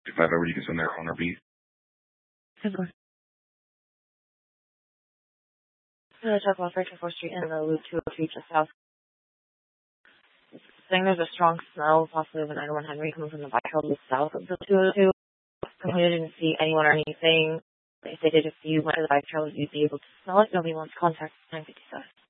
5 over, you can send their owner B. Good. Check off 4th Street and the Loop 203 just south. Saying there's a strong smell, possibly of an Item 1 Henry coming from the back road south of the 202. Completely didn't see anyone or anything. If they did, if you went to the bike trail, you'd be able to smell it. Nobody wants to contact 957.